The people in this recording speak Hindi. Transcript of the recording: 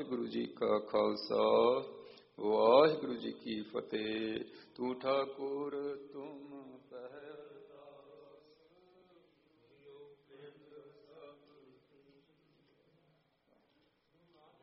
वाहिगुरु जी का खालसा वाहिगुरु जी की फतेह। तू ठाकुर तुम